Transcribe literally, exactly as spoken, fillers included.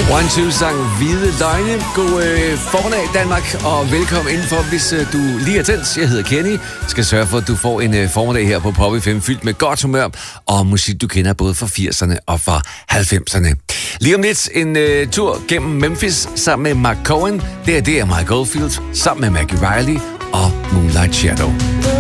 One Two sang Hvide Løgne. God øh, formiddag Danmark, og velkommen indenfor, hvis øh, du lige er tændt. Jeg hedder Kenny. Skal sørge for, at du får en øh, formiddag her på Pop F M fyldt med godt humør og musik, du kender både fra firserne og fra halvfemserne. Lige om lidt en øh, tur gennem Memphis sammen med Mark Cohen. Det er det er Mike Oldfield sammen med Maggie Riley og Moonlight Shadow.